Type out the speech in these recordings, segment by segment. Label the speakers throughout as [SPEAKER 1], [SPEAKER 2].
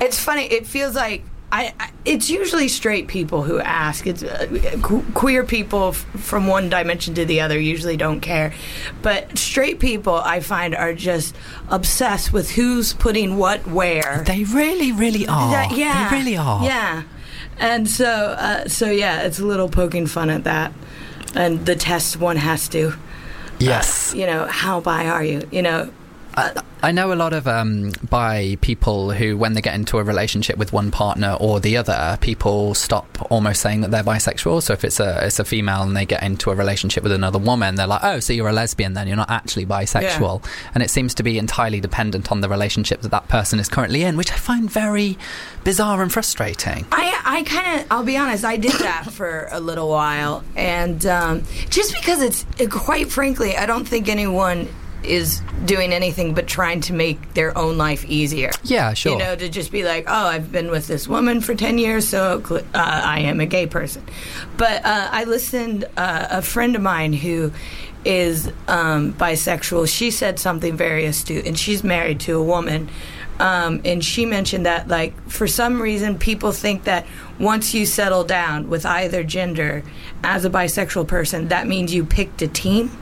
[SPEAKER 1] It's funny. It feels like it's usually straight people who ask. It's queer people from one dimension to the other usually don't care, but straight people I find are just obsessed with who's putting what where.
[SPEAKER 2] They really, really are.
[SPEAKER 1] Yeah,
[SPEAKER 2] they really are.
[SPEAKER 1] Yeah, and so yeah, it's a little poking fun at that, and the test one has to.
[SPEAKER 2] Yes.
[SPEAKER 1] How bi are you?
[SPEAKER 2] I know a lot of bi people who, when they get into a relationship with one partner or the other, people stop almost saying that they're bisexual. So if it's a female and they get into a relationship with another woman, they're like, oh, so you're a lesbian then, you're not actually bisexual. Yeah. And it seems to be entirely dependent on the relationship that person is currently in, which I find very bizarre and frustrating.
[SPEAKER 1] I kind of, I'll be honest, I did that for a little while. And just because it's, quite frankly, I don't think anyone is doing anything but trying to make their own life easier.
[SPEAKER 2] Yeah, sure.
[SPEAKER 1] To just be like, oh, I've been with this woman for 10 years, so I am a gay person. But I listened, a friend of mine who is bisexual, she said something very astute, and she's married to a woman. And she mentioned that, like, for some reason, people think that once you settle down with either gender as a bisexual person, that means you picked a team.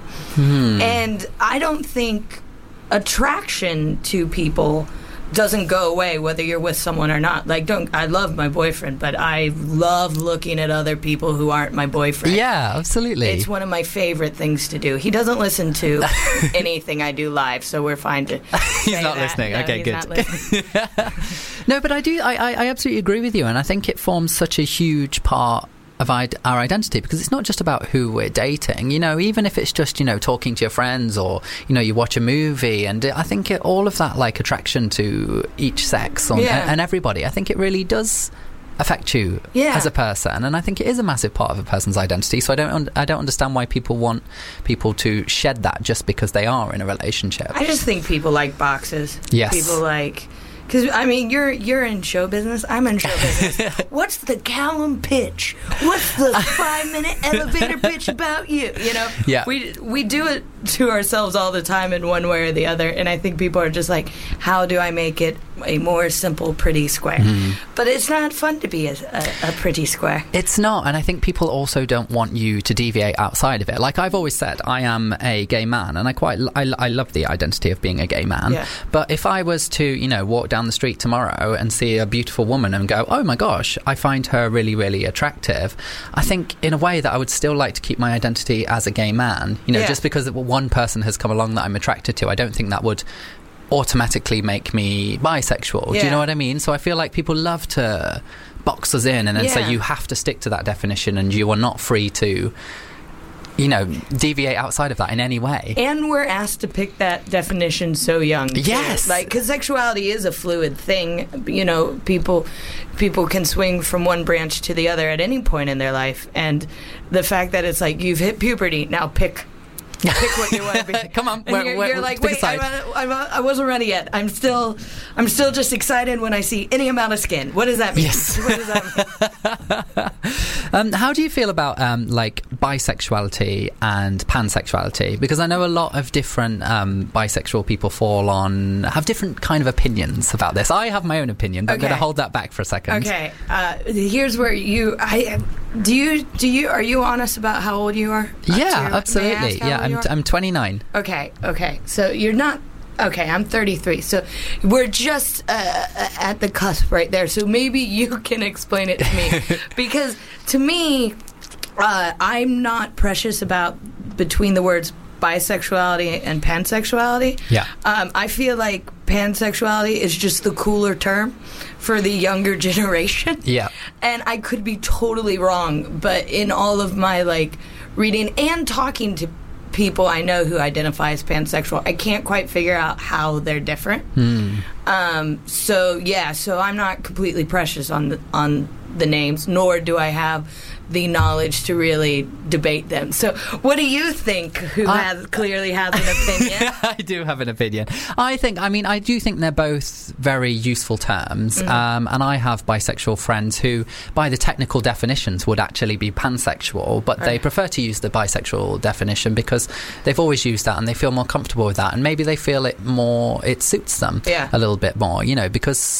[SPEAKER 1] And I don't think attraction to people doesn't go away whether you're with someone or not. Like, I love my boyfriend, but I love looking at other people who aren't my boyfriend.
[SPEAKER 2] Yeah, absolutely.
[SPEAKER 1] It's one of my favorite things to do. He doesn't listen to anything I do live, so we're fine to
[SPEAKER 2] He's not listening.
[SPEAKER 1] No,
[SPEAKER 2] okay,
[SPEAKER 1] he's
[SPEAKER 2] good.
[SPEAKER 1] Not listening.
[SPEAKER 2] No, but I absolutely agree with you, and I think it forms such a huge part of our identity, because it's not just about who we're dating, even if it's just, talking to your friends, or, you watch a movie, and I think all of that, like, attraction to each sex and everybody, I think it really does affect you as a person, and I think it is a massive part of a person's identity. So I don't understand why people want people to shed that just because they are in a relationship.
[SPEAKER 1] I just think people like boxes.
[SPEAKER 2] Yes.
[SPEAKER 1] People like... Because, I mean, you're in show business. I'm in show business. What's the Callum pitch? What's the 5-minute elevator pitch about you?
[SPEAKER 2] Yeah.
[SPEAKER 1] We do it to ourselves all the time in one way or the other. And I think people are just like, how do I make it a more simple, pretty square? But it's not fun to be a pretty square.
[SPEAKER 2] It's not. And I think people also don't want you to deviate outside of it. Like I've always said, I am a gay man, and I love the identity of being a gay man.
[SPEAKER 1] Yeah.
[SPEAKER 2] But if I was to, walk down the street tomorrow and see a beautiful woman and go, oh my gosh, I find her really, really attractive, I think in a way that I would still like to keep my identity as a gay man. Just because one person has come along that I'm attracted to, I don't think that would automatically make me bisexual.
[SPEAKER 1] Yeah.
[SPEAKER 2] Do you know what I mean? So I feel like people love to box us in and then say you have to stick to that definition, and you are not free to deviate outside of that in any way.
[SPEAKER 1] And we're asked to pick that definition so young.
[SPEAKER 2] Yes.
[SPEAKER 1] Because sexuality is a fluid thing. People can swing from one branch to the other at any point in their life. And the fact that it's like, you've hit puberty, now pick what you want to be.
[SPEAKER 2] Come on,
[SPEAKER 1] you're like, wait, I wasn't ready yet. I'm still just excited when I see any amount of skin. What does that mean?
[SPEAKER 2] Yes.
[SPEAKER 1] What does that mean?
[SPEAKER 2] How do you feel about like bisexuality and pansexuality? Because I know a lot of different bisexual people have different kind of opinions about this. I have my own opinion, but I'm going to hold that back for a second.
[SPEAKER 1] Okay. Here's where are you honest about how old you are?
[SPEAKER 2] Yeah, absolutely. Yeah, I'm 29.
[SPEAKER 1] Okay. So you're not... Okay, I'm 33. So we're just at the cusp right there. So maybe you can explain it to me. Because to me, I'm not precious about between the words bisexuality and pansexuality.
[SPEAKER 2] Yeah.
[SPEAKER 1] I feel like pansexuality is just the cooler term for the younger generation.
[SPEAKER 2] Yeah.
[SPEAKER 1] And I could be totally wrong, but in all of my reading and talking to people I know who identify as pansexual, I can't quite figure out how they're different. So I'm not completely precious on the names, nor do I have the knowledge to really debate them. So what do you think, who clearly has an opinion?
[SPEAKER 2] I do have an opinion. I do think they're both very useful terms. And I have bisexual friends who, by the technical definitions, would actually be pansexual, but they prefer to use the bisexual definition because they've always used that and they feel more comfortable with that, and maybe they feel it suits them a little bit more, because